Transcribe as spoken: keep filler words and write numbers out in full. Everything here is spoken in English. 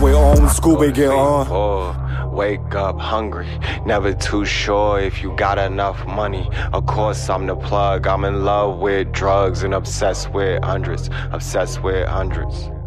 we on, Scooby get on. Oh, wake up hungry, never too sure if you got enough money. Of course I'm the plug, I'm in love with drugs and obsessed with hundreds, obsessed with hundreds.